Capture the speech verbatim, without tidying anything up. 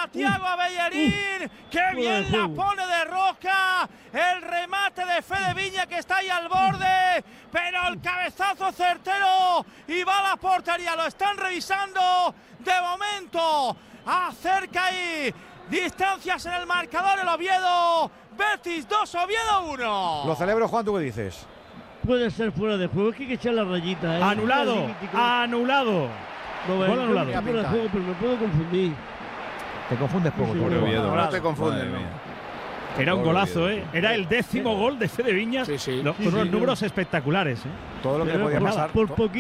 para Thiago Bellerín. ¡Qué bien la pone de rosca! El remate de Fede Viña, que está ahí al borde, pero el cabezazo certero y va a la portería. Lo están revisando. De momento, acerca ahí distancias en el marcador el Oviedo. Betis dos, Oviedo uno. Lo celebro, Juan, ¿tú qué dices? Puede ser fuera de juego, es que hay que echar la rayita. ¿eh? Anulado, anulado. No, Gol anulado. Fuera de juego, pero me puedo confundir. Te confundes poco. Sí, tú, sí, Oviedo. No te confundes, ¿no? Era un Pobre golazo, Oviedo. ¿eh? Era el décimo gol de Fede Viñas, Sí, sí. lo- Sí, con sí, unos sí. números espectaculares, ¿eh? Todo lo que Pero podía por- pasar. por poquito.